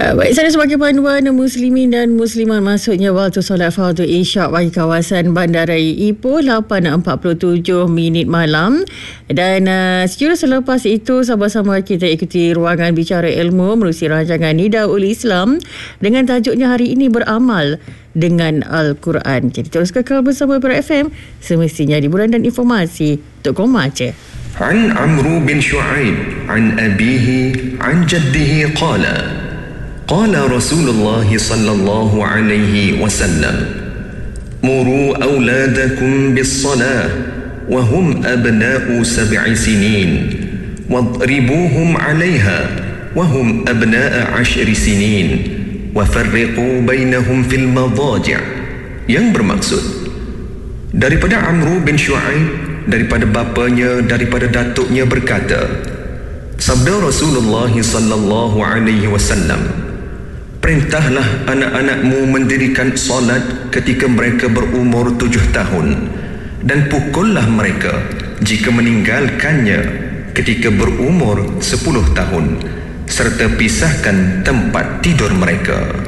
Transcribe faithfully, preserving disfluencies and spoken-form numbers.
Uh, baik, saya sebagai panduan muslimin dan muslimat maksudnya waktu solat fardu isyak bagi kawasan Bandaraya Ipoh lapan empat puluh tujuh minit malam. Dan uh, sejurus selepas itu sama-sama kita ikuti ruangan bicara ilmu menerusi rancangan Nidaul Islam dengan tajuknya hari ini beramal dengan Al-Quran. Jadi terus kekal bersama Perak F M, semestinya hiburan dan informasi untuk Koma Aceh. An Amru bin Shu'aib an abihi an jaddihi qala qala Rasulullah sallallahu alaihi wasallam muru awladakum bis-salah wa hum abna'u sab'i sinin wadribuhum 'alayha wa hum abna'a 'ashri sinin wa farriqu bainahum fil madaji', yang bermaksud daripada Amru bin Shu'aib, daripada bapanya, daripada datuknya berkata, sabda Rasulullah sallallahu alaihi wasallam, perintahlah anak-anakmu mendirikan solat ketika mereka berumur tujuh tahun dan pukullah mereka jika meninggalkannya ketika berumur sepuluh tahun, serta pisahkan tempat tidur mereka.